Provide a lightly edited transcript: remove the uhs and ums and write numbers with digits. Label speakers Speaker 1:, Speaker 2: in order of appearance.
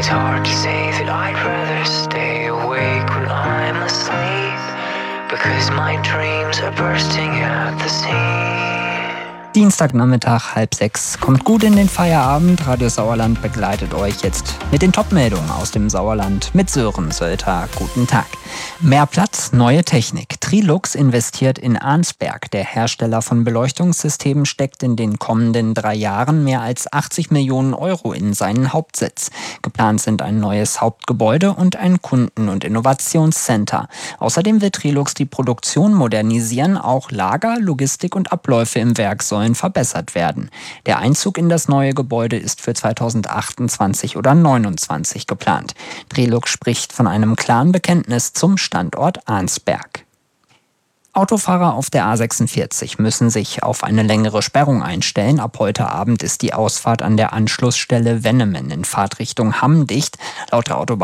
Speaker 1: It's hard to say that I'd rather stay awake when I'm asleep, because my dreams are bursting at the seams.
Speaker 2: Dienstagnachmittag, 5:30. Kommt gut in den Feierabend. Radio Sauerland begleitet euch jetzt mit den Top-Meldungen aus dem Sauerland mit Sören Sölter. Guten Tag. Mehr Platz, neue Technik. Trilux investiert in Arnsberg. Der Hersteller von Beleuchtungssystemen steckt in den kommenden 3 Jahren mehr als 80 Millionen Euro in seinen Hauptsitz. Geplant sind ein neues Hauptgebäude und ein Kunden- und Innovationscenter. Außerdem will Trilux die Produktion modernisieren. Auch Lager, Logistik und Abläufe im Werk sollen verbessert werden. Der Einzug in das neue Gebäude ist für 2028 oder 2029 geplant. Trilux spricht von einem klaren Bekenntnis zum Standort Arnsberg. Autofahrer auf der A46 müssen sich auf eine längere Sperrung einstellen. Ab heute Abend ist die Ausfahrt an der Anschlussstelle Wennemen in Fahrtrichtung Hamm dicht. Laut der